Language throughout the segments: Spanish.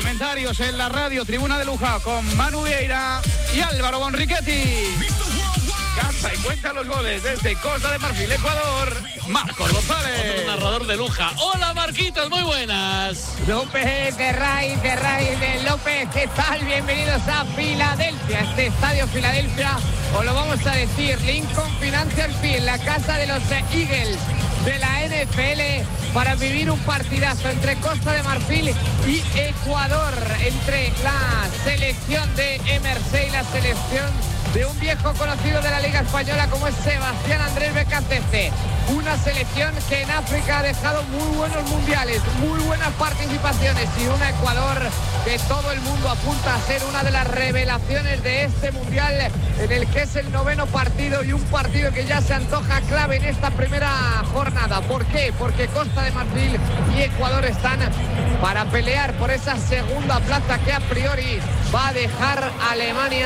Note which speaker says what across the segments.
Speaker 1: Comentarios en la radio Tribuna de Luja con Manu Vieira y Álvaro Bonrichetti. Canta y cuenta los goles desde Costa de Marfil, Ecuador, Marcos González.
Speaker 2: Otro narrador de Luja. Hola, Marquitos, muy buenas.
Speaker 3: López de Ray de López, ¿qué tal? Bienvenidos a Filadelfia, este estadio Filadelfia, os lo vamos a decir, Lincoln Financial Field, la casa de los Eagles de la NFL, para vivir un partidazo entre Costa de Marfil y Ecuador, entre la selección de MRC y la selección de un viejo conocido de la Liga Española como es Sebastián Andrés Becasese. Una selección que en África ha dejado muy buenos mundiales, muy buenas participaciones y un Ecuador que todo el mundo apunta a ser una de las revelaciones de este mundial, en el que es el 9º partido y un partido que ya se antoja clave en esta primera jornada. ¿Por qué? Porque Costa de Marfil y Ecuador están para pelear por esa segunda plaza que a priori va a dejar a Alemania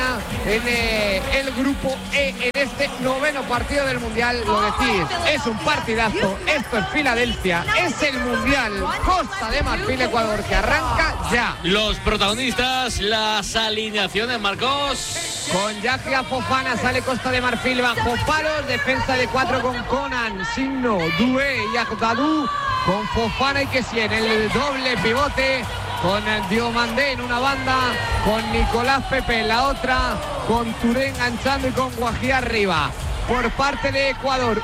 Speaker 3: en el grupo E en este 9º partido del mundial. Lo decís, es un partidazo, esto es Filadelfia, es el mundial. Costa de Marfil, Ecuador, que arranca ya.
Speaker 2: Los protagonistas, las alineaciones, Marcos.
Speaker 3: Con Yahya Fofana sale Costa de Marfil bajo palos, defensa de 4 con Conan, Signo, Doué y Agdadou, con Fofana y Kessie en el doble pivote, con Diomandé en una banda, con Nicolás Pepe en la otra, con Touré enganchando y con Guají arriba. Por parte de Ecuador,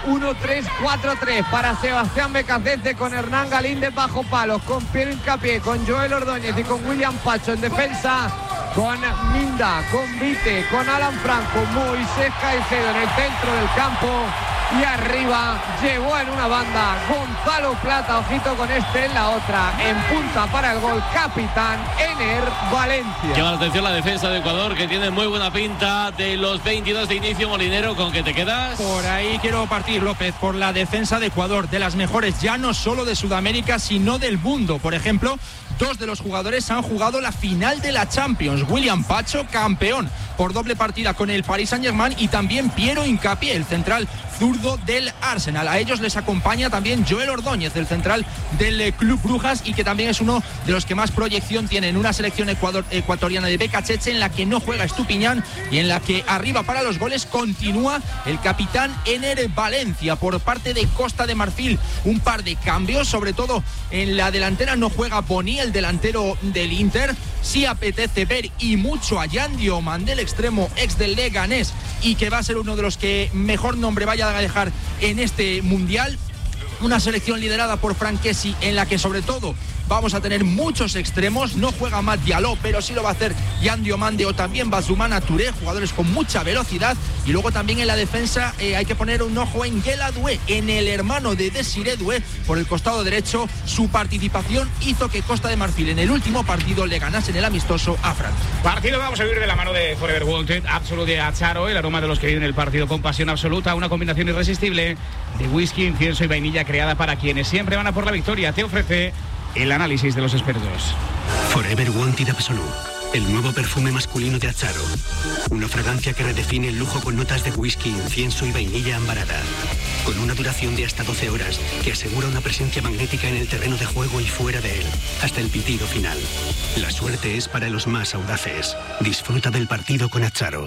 Speaker 3: 1-3-4-3 para Sebastián Becasese, con Hernán Galíndez bajo palos, con Piero Hincapié, con Joel Ordóñez y con William Pacho en defensa, con Minda, con Vite, con Alan Franco, Moisés Caicedo en el centro del campo. Y arriba llevó en una banda Gonzalo Plata, ojito con este en la otra, en punta para el gol, capitán Ener Valencia.
Speaker 2: Llama la atención la defensa de Ecuador, que tiene muy buena pinta. De los 22 de inicio, Molinero, ¿con qué te quedas?
Speaker 4: Por ahí quiero partir, López, por la defensa de Ecuador, de las mejores ya no solo de Sudamérica, sino del mundo. Por ejemplo, 2 de los jugadores han jugado la final de la Champions. William Pacho, campeón por doble partida con el Paris Saint-Germain, y también Piero Hincapié, el central zurdo del Arsenal. A ellos les acompaña también Joel Ordóñez, del central del Club Brujas, y que también es uno de los que más proyección tiene en una selección ecuatoriana de Becasese, en la que no juega Estupiñán y en la que arriba para los goles continúa el capitán Ener Valencia. Por parte de Costa de Marfil, un par de cambios, sobre todo en la delantera no juega Boni, el delantero del Inter. Sí apetece ver y mucho a Yan Diomandé, el extremo ex del Leganés, y que va a ser uno de los que mejor nombre vaya a dejar en este mundial. Una selección liderada por Franck Kessie, en la que sobre todo vamos a tener muchos extremos. No juega Matt Diallo, pero sí lo va a hacer Yan Diomandé o también Bazumana Touré, jugadores con mucha velocidad. Y luego también en la defensa hay que poner un ojo en Guela Doué, en el hermano de Desiré Doué, por el costado derecho. Su participación hizo que Costa de Marfil en el último partido le ganase en el amistoso a Francia.
Speaker 1: Partido vamos a vivir de la mano de Forever Wanted, Absolute de Acharo, el aroma de los que viven el partido con pasión absoluta, una combinación irresistible de whisky, incienso y vainilla, creada para quienes siempre van a por la victoria. Te ofrece el análisis de los expertos.
Speaker 5: Forever Wanted Absolute, el nuevo perfume masculino de Acharo. Una fragancia que redefine el lujo con notas de whisky, incienso y vainilla ambarada. Con una duración de hasta 12 horas que asegura una presencia magnética en el terreno de juego y fuera de él, hasta el pitido final. La suerte es para los más audaces. Disfruta del partido con Acharo.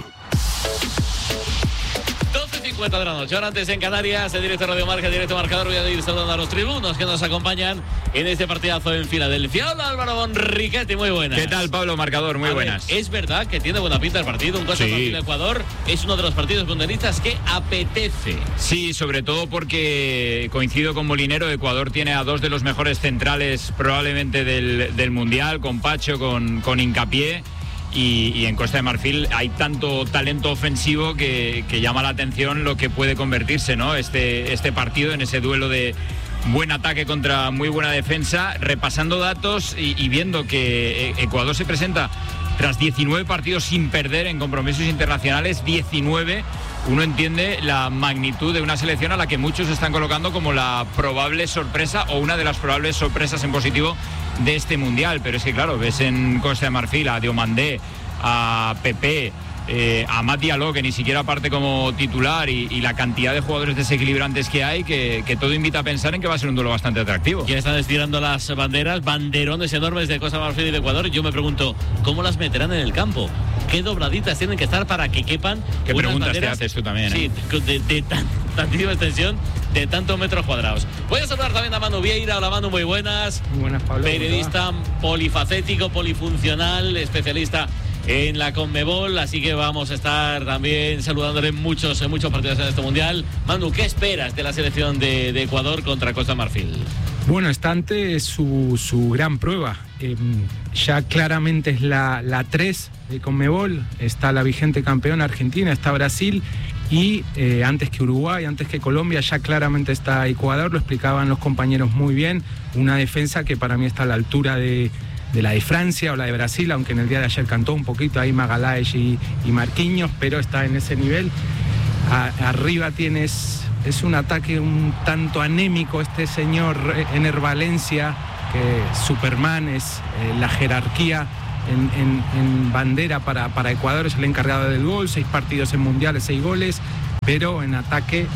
Speaker 2: 12:50 de la noche, ahora antes en Canarias, en directo Radio Marca, directo marcador. Voy a ir saludando a los tribunos que nos acompañan en este partidazo en Filadelfia. Hola, Álvaro Bonrichetti, muy buenas.
Speaker 6: ¿Qué tal, Pablo Marcador? Muy buenas.
Speaker 2: Es verdad que tiene buena pinta el partido. Un Costa de Marfil Ecuador es uno de los partidos mundialistas que apetece.
Speaker 6: Sí, sobre todo porque coincido con Molinero. Ecuador tiene a 2 de los mejores centrales probablemente del Mundial, con Pacho, con Hincapié. Y en Costa de Marfil hay tanto talento ofensivo que llama la atención lo que puede convertirse, ¿no? Este partido en ese duelo de buen ataque contra muy buena defensa. Repasando datos y viendo que Ecuador se presenta tras 19 partidos sin perder en compromisos internacionales, 19. Uno entiende la magnitud de una selección a la que muchos están colocando como la probable sorpresa o una de las probables sorpresas en positivo de este mundial. Pero es que claro, ves en Costa de Marfil a Diomandé, a Pepe, Amad Diallo, que ni siquiera parte como titular, y la cantidad de jugadores desequilibrantes que hay, que todo invita a pensar en que va a ser un duelo bastante atractivo.
Speaker 2: Ya están estirando las banderas, banderones enormes de Costa de Marfil y de Ecuador. Yo me pregunto, ¿cómo las meterán en el campo? ¿Qué dobraditas tienen que estar para que quepan?
Speaker 6: ¿Qué
Speaker 2: unas
Speaker 6: preguntas
Speaker 2: banderas?
Speaker 6: te haces tú también?
Speaker 2: Sí, de tantísima extensión, de tantos metros cuadrados. Voy a saludar también a Manu Vieira. Hola Manu, muy buenas.
Speaker 7: Muy buenas, Pablo.
Speaker 2: Periodista polifacético, polifuncional, especialista en la Conmebol, así que vamos a estar también saludándole en muchos partidos en este Mundial. Manu, ¿qué esperas de la selección de Ecuador contra Costa de Marfil?
Speaker 7: Bueno, está ante su gran prueba. Ya claramente es la 3 de Conmebol. Está la vigente campeona Argentina, está Brasil y antes que Uruguay, antes que Colombia, ya claramente está Ecuador. Lo explicaban los compañeros muy bien. Una defensa que para mí está a la altura de la de Francia o la de Brasil, aunque en el día de ayer cantó un poquito ahí Magalhães y Marquinhos, pero está en ese nivel. Arriba tienes... Es un ataque un tanto anémico este señor Ener Valencia, que Superman es la jerarquía en bandera para Ecuador, es el encargado del gol, 6 partidos en mundiales, 6 goles, pero en ataque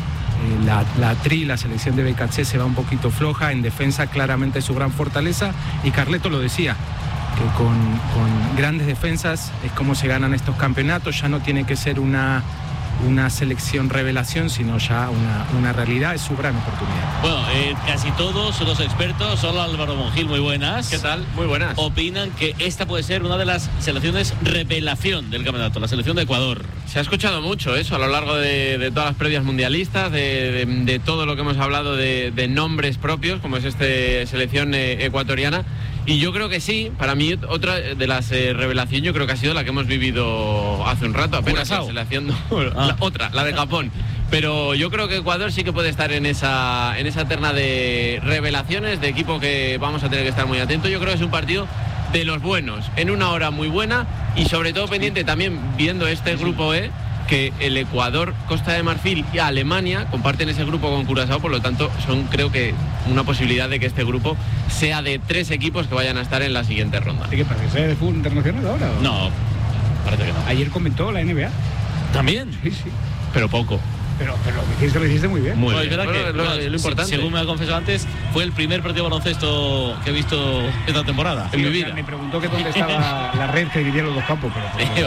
Speaker 7: la selección de BKC se va un poquito floja, en defensa claramente es su gran fortaleza, y Carleto lo decía, que con grandes defensas es como se ganan estos campeonatos. Ya no tiene que ser una selección revelación, sino ya una realidad, es su gran oportunidad.
Speaker 2: Bueno, casi todos los expertos, solo Álvaro Monjil, muy buenas.
Speaker 8: ¿Qué tal? Muy buenas.
Speaker 2: Opinan que esta puede ser una de las selecciones revelación del campeonato, la selección de Ecuador.
Speaker 8: Se ha escuchado mucho eso a lo largo de todas las previas mundialistas, de todo lo que hemos hablado de nombres propios, como es esta selección ecuatoriana. Y yo creo que sí, para mí otra de las revelaciones yo creo que ha sido la que hemos vivido hace un rato, apenas la selección, la de Japón. Pero yo creo que Ecuador sí que puede estar en esa terna de revelaciones, de equipo que vamos a tener que estar muy atentos. Yo creo que es un partido de los buenos, en una hora muy buena, y sobre todo pendiente también viendo este grupo E, que el Ecuador, Costa de Marfil y Alemania comparten ese grupo con Curazao, por lo tanto son, creo que, una posibilidad de que este grupo sea de 3 equipos que vayan a estar en la siguiente ronda.
Speaker 1: ¿Qué pasa? ¿Es de fútbol internacional ahora? ¿O?
Speaker 2: No, parece que no.
Speaker 1: Ayer comentó la NBA.
Speaker 2: ¿También?
Speaker 1: Sí.
Speaker 2: Pero poco.
Speaker 1: Pero lo hiciste muy bien.
Speaker 2: Muy bien. Es verdad que
Speaker 8: lo importante.
Speaker 2: Según me ha confesado antes, fue el primer partido de baloncesto que he visto esta temporada, en mi vida.
Speaker 1: Me preguntó que dónde estaba la red que dividía los dos campos. Pero...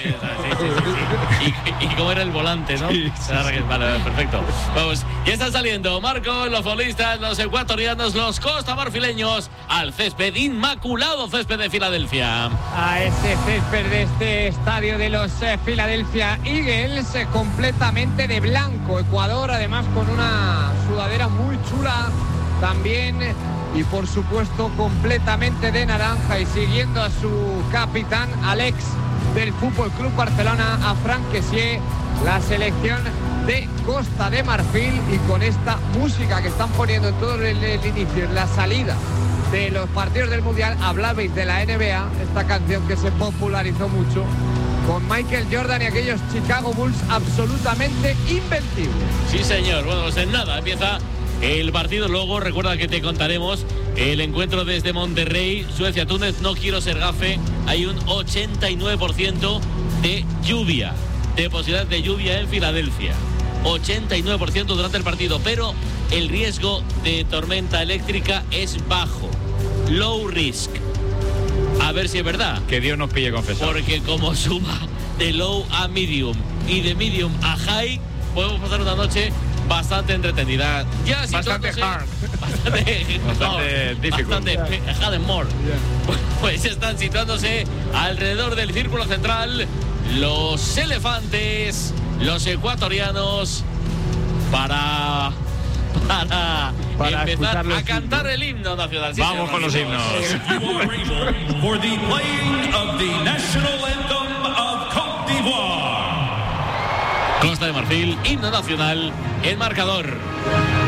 Speaker 2: ¿Y cómo era el volante, no?
Speaker 1: Sí.
Speaker 2: Vale, perfecto. Vamos, ya están saliendo Marcos, los futbolistas, los ecuatorianos, los costamarfileños al césped, inmaculado césped de Filadelfia.
Speaker 3: A ese césped de este estadio de los Philadelphia Eagles, completamente de blanco. Ecuador, además, con una sudadera muy chula también, y por supuesto completamente de naranja, y siguiendo a su capitán Alex del Fútbol Club Barcelona, a Franck Kessié, la selección de Costa de Marfil, y con esta música que están poniendo en todo el inicio, en la salida de los partidos del Mundial. Hablabais de la NBA, esta canción que se popularizó mucho con Michael Jordan y aquellos Chicago Bulls absolutamente invencibles.
Speaker 2: Sí, señor. Bueno, pues en nada empieza el partido. Luego recuerda que te contaremos el encuentro desde Monterrey, Suecia-Túnez. No quiero ser gafe, hay un 89% de lluvia, de posibilidad de lluvia en Filadelfia. 89% durante el partido, pero el riesgo de tormenta eléctrica es bajo, low risk. A ver si es verdad.
Speaker 6: Que Dios nos pille confesado.
Speaker 2: Porque como suba de low a medium y de medium a high, podemos pasar una noche bastante entretenida. Ya
Speaker 1: bastante hard.
Speaker 6: Bastante difficult.
Speaker 2: Bastante hard and more. Pues están situándose alrededor del círculo central los elefantes, los ecuatorianos, para empezar a cantar el himno nacional. Sí,
Speaker 6: vamos con los himnos.
Speaker 9: For the playing of the national anthem of Côte d'Ivoire.
Speaker 2: Costa de Marfil, himno nacional, el marcador.